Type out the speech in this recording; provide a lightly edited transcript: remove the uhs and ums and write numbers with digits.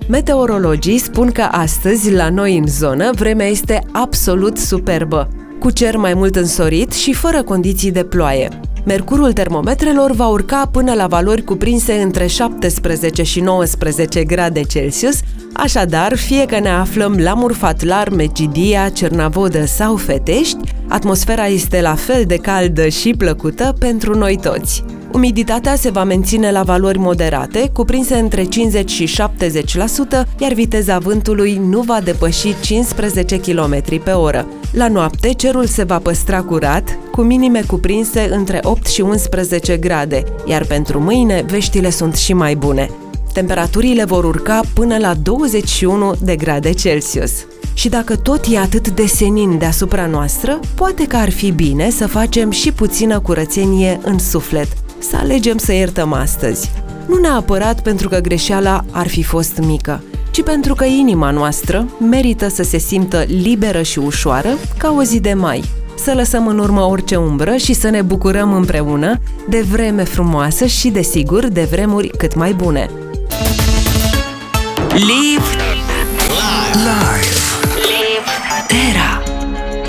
Meteorologii spun că astăzi, la noi în zonă, vremea este absolut superbă, cu cer mai mult însorit și fără condiții de ploaie. Mercurul termometrelor va urca până la valori cuprinse între 17 și 19 grade Celsius, așadar, fie că ne aflăm la Murfatlar, Mecidia, Cernavodă sau Fetești, atmosfera este la fel de caldă și plăcută pentru noi toți. Umiditatea se va menține la valori moderate, cuprinse între 50 și 70%, iar viteza vântului nu va depăși 15 km pe oră. La noapte, cerul se va păstra curat, cu minime cuprinse între 8 și 11 grade, iar pentru mâine veștile sunt și mai bune. Temperaturile vor urca până la 21 de grade Celsius. Și dacă tot e atât de senin deasupra noastră, poate că ar fi bine să facem și puțină curățenie în suflet, să alegem să iertăm astăzi. Nu neapărat pentru că greșeala ar fi fost mică, ci pentru că inima noastră merită să se simtă liberă și ușoară ca o zi de mai. Să lăsăm în urmă orice umbră și să ne bucurăm împreună de vreme frumoasă și, desigur, de vremuri cât mai bune. Live